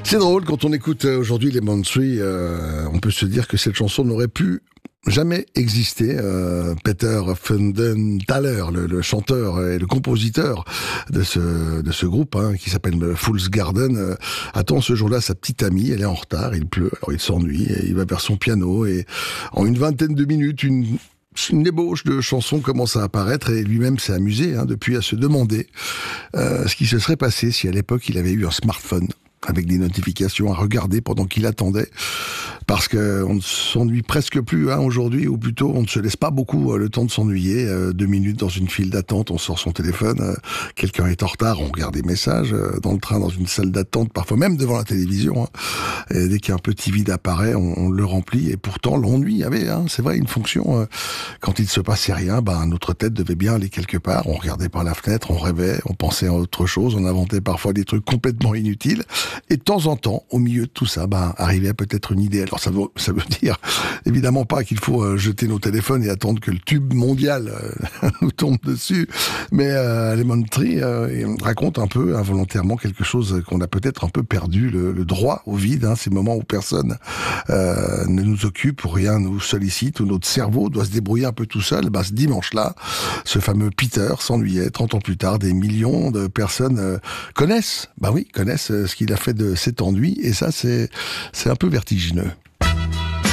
C'est drôle, quand on écoute aujourd'hui les Lemon Tree, on peut se dire que cette chanson n'aurait pu jamais exister. Peter Fundenthaler, le chanteur et le compositeur de ce groupe, qui s'appelle Fool's Garden, attend ce jour-là sa petite amie. Elle est en retard, il pleut, alors il s'ennuie, et il va vers son piano, et en une vingtaine de minutes, une ébauche de chansons commence à apparaître, et lui-même s'est amusé depuis à se demander ce qui se serait passé si à l'époque il avait eu un smartphone avec des notifications à regarder pendant qu'il attendait, parce qu'on ne s'ennuie presque plus aujourd'hui, ou plutôt on ne se laisse pas beaucoup le temps de s'ennuyer. 2 minutes dans une file d'attente, on sort son téléphone, quelqu'un est en retard, on regarde des messages, dans le train, dans une salle d'attente, parfois même devant la télévision, et dès qu'un petit vide apparaît, on le remplit, et pourtant l'ennui avait, c'est vrai, une fonction. Quand il se passait rien, notre tête devait bien aller quelque part, on regardait par la fenêtre, on rêvait, on pensait à autre chose, on inventait parfois des trucs complètement inutiles. Et de temps en temps, au milieu de tout ça, arrivait peut-être une idée. Alors ça veut dire évidemment pas qu'il faut jeter nos téléphones et attendre que le tube mondial nous tombe dessus. Mais Lemon Tree raconte un peu involontairement quelque chose qu'on a peut-être un peu perdu, le droit au vide, ces moments où personne ne nous occupe, où rien nous sollicite, où notre cerveau doit se débrouiller un peu tout seul. Ce dimanche-là, ce fameux Peter s'ennuyait. 30 ans plus tard, des millions de personnes connaissent ce qu'il a fait de cet ennui, et ça c'est un peu vertigineux.